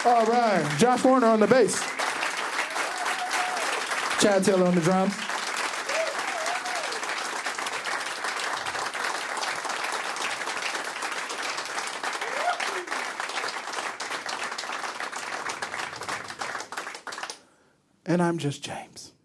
All right. Josh Warner on the bass. Chad Taylor on the drums. And I'm just James.